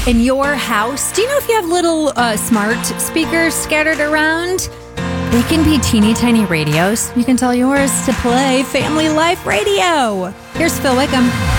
in your house. Do you know if you have little smart speakers scattered around? They can be teeny tiny radios. You can tell yours to play Family Life Radio. Here's Phil Wickham.